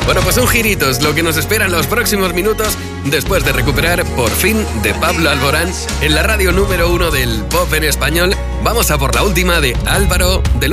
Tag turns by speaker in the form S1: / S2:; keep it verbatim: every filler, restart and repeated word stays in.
S1: Bueno, pues un girito es lo que nos espera en los próximos minutos después de recuperar por fin de Pablo Alborán en la radio número uno del pop en español. Vamos a por la última de Álvaro de